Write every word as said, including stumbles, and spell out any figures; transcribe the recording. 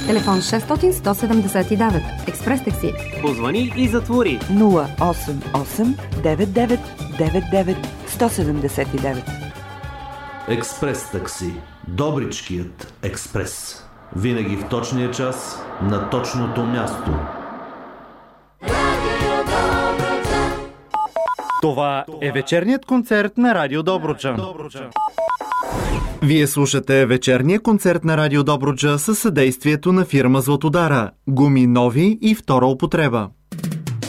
Телефон шест сто сто седемдесет и девет. Експрес такси. Позвани и затвори нула осем осем девет девет девет девет сто седемдесет и девет. Експрес такси. Добричкият експрес. Винаги в точния час, на точното място. Това е вечерният концерт на Радио Добруджа. Вие слушате вечерния концерт на Радио Добруджа със съдействието на фирма Златодара. Гуми нови и втора употреба.